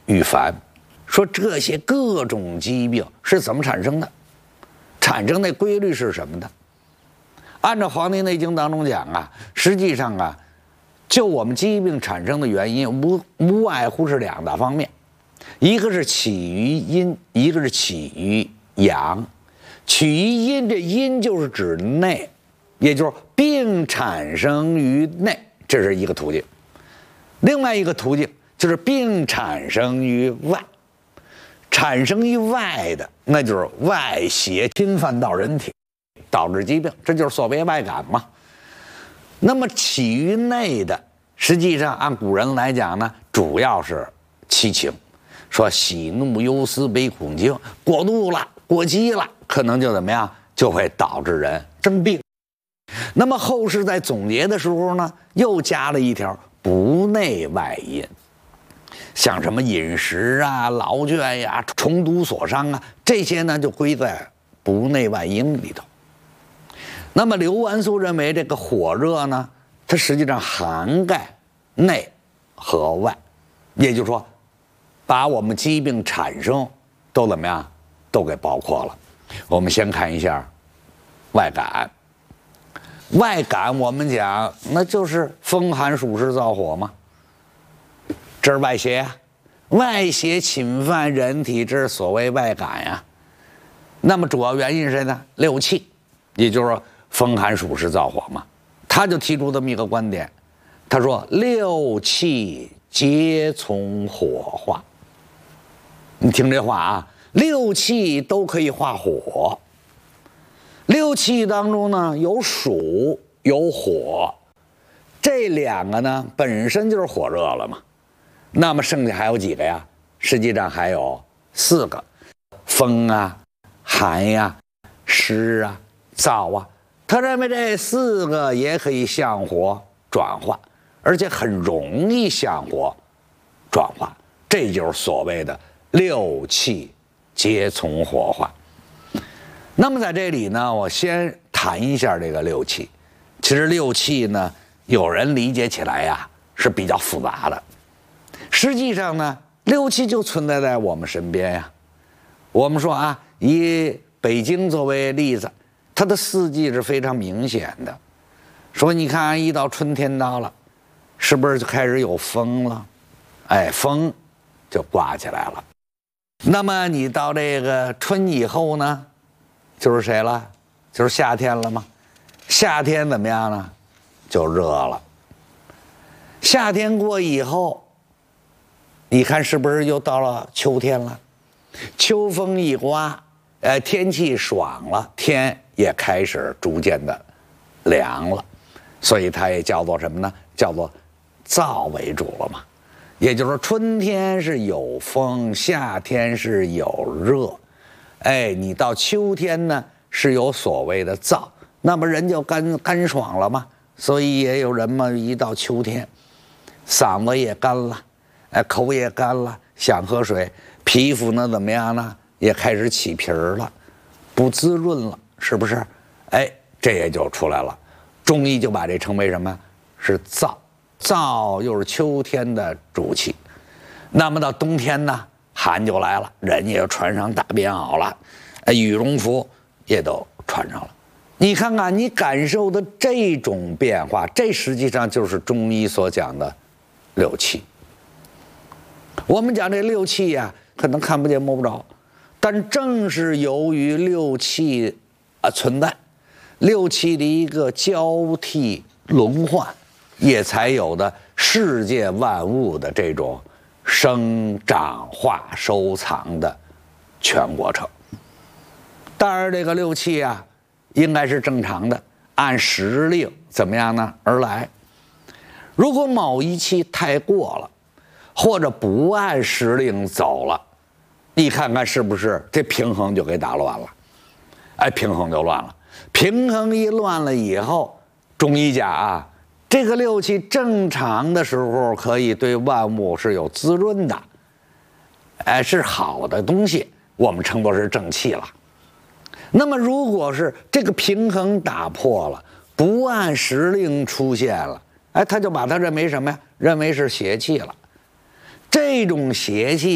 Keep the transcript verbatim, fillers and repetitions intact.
羽凡，说这些各种疾病是怎么产生的，产生的规律是什么的？按照《黄帝内经》当中讲啊，实际上啊，就我们疾病产生的原因无无外乎是两大方面，一个是起于阴，一个是起于阳。起于阴，这阴就是指内，也就是病产生于内，这是一个途径。另外一个途径就是病产生于外，产生于外的，那就是外邪侵犯到人体，导致疾病，这就是所谓外感嘛。那么起于内的，实际上按古人来讲呢，主要是七情，说喜怒忧思悲恐惊，过度了，过激了，可能就怎么样，就会导致人生病。那么后世在总结的时候呢，又加了一条不内外因，像什么饮食啊、劳倦呀、虫毒所伤啊，这些呢就归在不内外因里头。那么刘完素认为这个火热呢，它实际上涵盖内和外，也就是说，把我们疾病产生都怎么样，都给包括了。我们先看一下外感。外感我们讲，那就是风寒暑湿燥火嘛，这是外邪呀、啊，外邪侵犯人体，这是所谓外感呀、啊。那么主要原因是谁呢？六气，也就是说风寒暑湿燥火嘛。他就提出这么一个观点，他说六气皆从火化。你听这话啊，六气都可以化火。六气当中呢，有暑有火，这两个呢本身就是火热了嘛。那么剩下还有几个呀？实际上还有四个，风啊、寒呀、啊、湿啊、燥啊。他认为这四个也可以向火转化，而且很容易向火转化，这就是所谓的六气皆从火化。那么在这里呢，我先谈一下这个六气。其实六气呢，有人理解起来呀是比较复杂的。实际上呢，六气就存在在我们身边呀。我们说啊，以北京作为例子，它的四季是非常明显的。说你看，一到春天到了，是不是就开始有风了？哎，风就刮起来了。那么你到这个春以后呢？就是谁了？就是夏天了吗？夏天怎么样呢？就热了。夏天过以后，你看是不是又到了秋天了？秋风一刮，呃，天气爽了，天也开始逐渐的凉了，所以它也叫做什么呢？叫做燥为主了嘛。也就是说，春天是有风，夏天是有热。哎，你到秋天呢是有所谓的燥，那么人就干干爽了嘛。所以也有人嘛，一到秋天，嗓子也干了，哎，口也干了，想喝水，皮肤呢怎么样呢？也开始起皮儿了，不滋润了，是不是？哎，这也就出来了。中医就把这称为什么？是燥，燥又是秋天的主气。那么到冬天呢？寒就来了，人也穿上大棉袄了，羽绒服也都穿上了。你看看，你感受的这种变化，这实际上就是中医所讲的六气。我们讲这六气呀、啊，可能看不见摸不着，但正是由于六气啊存在，六气的一个交替轮换，也才有的世界万物的这种生长化收藏的全过程。当然这个六气啊应该是正常的，按时令怎么样呢而来。如果某一气太过了，或者不按时令走了，你看看是不是这平衡就给打乱了？哎，平衡就乱了。平衡一乱了以后，中医讲啊，这个六气正常的时候可以对万物是有滋润的，哎，是好的东西，我们称作是正气了。那么如果是这个平衡打破了，不按时令出现了，哎，他就把它认为什么呀？认为是邪气了。这种邪气